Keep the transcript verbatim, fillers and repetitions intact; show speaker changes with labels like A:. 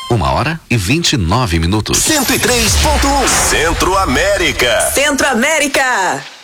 A: Uma hora e vinte e nove minutos.
B: cento e três ponto um Centro América.
C: Centro América.